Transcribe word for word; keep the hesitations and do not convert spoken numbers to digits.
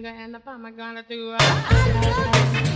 finger and the thumb are gonna do. I love